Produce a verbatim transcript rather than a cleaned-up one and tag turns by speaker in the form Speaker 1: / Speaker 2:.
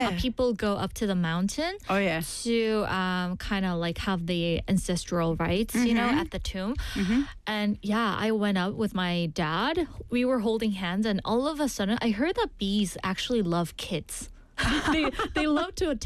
Speaker 1: uh, people go up to the mountain
Speaker 2: Oh, yeah.
Speaker 1: to um, kind of like have the ancestral rites, you know, at the tomb. And yeah, I went up with my dad. We were holding hands, and all of a sudden, I heard that bees actually love kids. they they love to